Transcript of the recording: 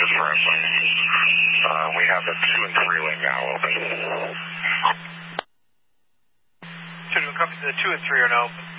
is Franklin. We have the 2 and 3 lane now open. 2 to copy, the 2 and 3 are now open.